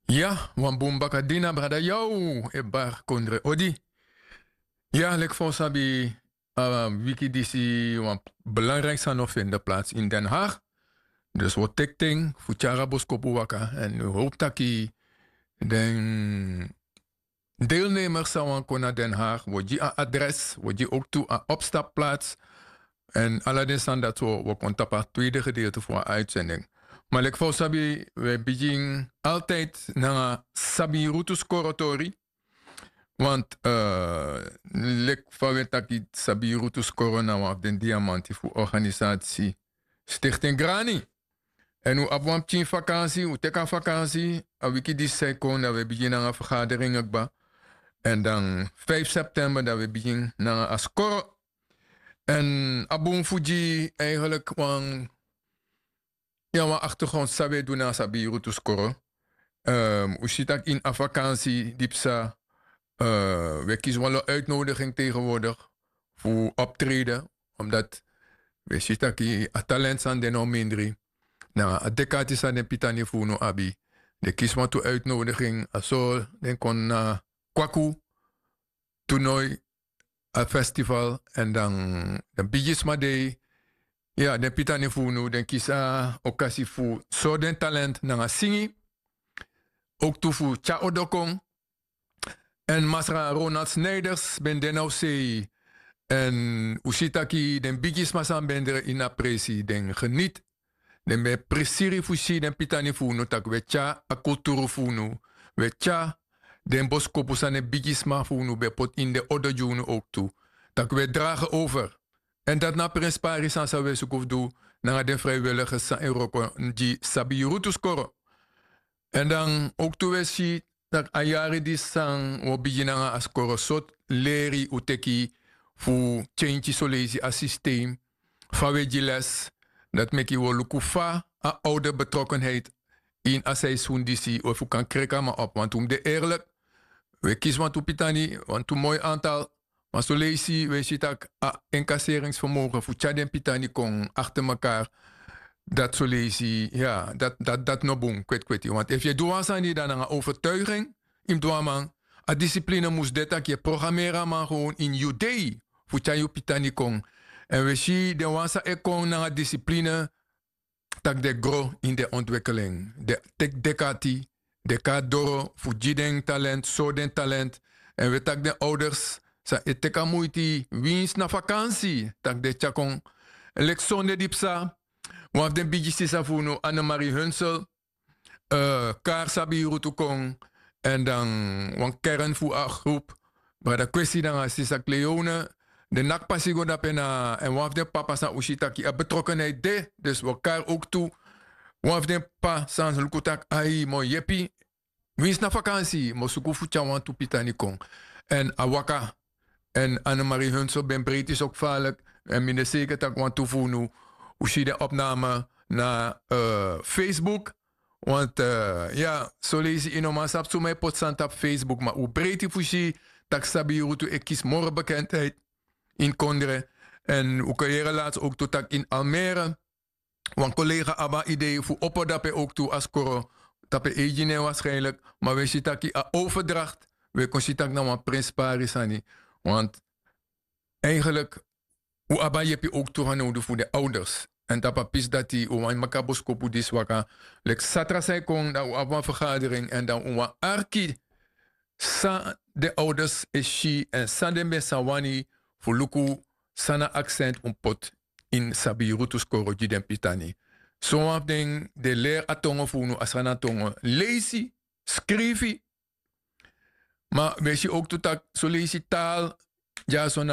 Ja, wan bombaka dina brada jou e bar kondre odi. Ja, lek voor sabi wiki disi wan belangrijkste nog vinden plaats in Den Haag. Dus wat tekting, fuchara boskopu waka. En u hoopt dat die den deelnemers zou naar Den Haag. Wordt je adres, wordt je ook toe aan opstapplaats. En alle dat we kontappen tweede gedeelte voor een uitzending. Maar ik voor sabi, we beginnen altijd naar sabi rutus korotori. Want lek van taki sabi rutus corona op den diamanti voor organisatie Stichting Grani. En u abwam tien vakantie, u teka vakantie, a wiki die second dat we beginnen een vergadering akba. En dan 5 september dat we beginnen naar Ascoro. En Abun Fuji eigenlijk wan achtergrond sabi doen na sabi rutus koro. U zit ook in een vakantie dipsa. We kiezen wel een uitnodiging tegenwoordig voor optreden. Omdat we zitten ook in talent aan de nomindri. Nou, a decati sa den pitani funo abi. De kies maar toe uitnodiging. Aso den kon na kwaku toernooi, a festival en dan bigis ma de ja den pitani funo den kies a occasie voor zo den talent na singi. Ook toe voor cha odokong. En Masra Ronald Snijders ben den nou sei. En usitaki den bigis masan bender in apresi den geniet. Den be presiri fusi den pitani funo tak we cha a kulturu funo. We cha den boskopu sane bigisma funo be pot in de odojunu ook toe. Tak we dragen over. En dat na prespari san sa we sukuf do na de vrijwilligers san Europa die sabi rutus koro. En dan ook toe we si dat ayari di sang wo beginnen as koro sot leri uteki fu change solezi a systeem. Fawe les. Dat meki wo lukufa a oude betrokkenheid in a seizoen disi of u kan kreka maar op. Want om de eerlijk, we kiezen wat pitani, want een mooi aantal. Maar zo lees je, we zitten a incasseringsvermogen voor tjaden pitani kon achter elkaar. Dat zo lees je, ja, dat no boom, kwet. Want als je doet aan dan een overtuiging, in doaman, a discipline moest dat je programmeren maar gewoon in je day voor tjaden pitani kon. En we zien de wansa ekon na discipline tak de gro in de ontwikkeling. De tek dekati, de kadoro, fujideng talent, soden talent. En we tak de ouders, sa eteka moeiti, winst na vakantie, tak de chakon. Lekson de dipsa, waf den bigisi safuno, Annemarie Hunsel, Kaar Sabi Rutukong, en dan wan kern voor a groep. Maar de kwestie dan is Sisa Cleone. De nakpasigo dat en waf de papa san ushitaki a betrokkenheid de. Dus we elkaar ook toe. Waf de pa sans lukutak ai mo yepi. Wins na vakantie. Mo suku fucha wan tu pitani kong. En awaka. En Annemarie Hunsel ben breed is ook vaarlijk. En mine zeker tak wan tu funu. Ushi de opname naar Facebook. Want ja, zo lees je in oma sap zo mij potsant op Facebook. Maar hoe breed die fushi. Tak sabi rutu ik kies morgen bekendheid. In Kondre. En hoe kun je laatst ook tot in Almere. Want collega Abba idee voor opperdappe ook toe als koro. Tappe egine waarschijnlijk. Maar we zitten hier aan overdracht. We kunnen zitten naar een prins Parisani. Want eigenlijk, hoe Abba je ook toe gaan nodig voor de ouders. En dat papis dat die hoe elkaar boskopu dis waka. Lek satra zij kon dat we op een vergadering. En dan hoe arki. Sa de ouders is she en sa de mesawani. Voor luku sana accent un pot in sabi rutus koro den pitani. Zo so ding de leer atongo funu asana tongo lazy, schrijven. Maar weet je ook dat zo lees je taal ja zo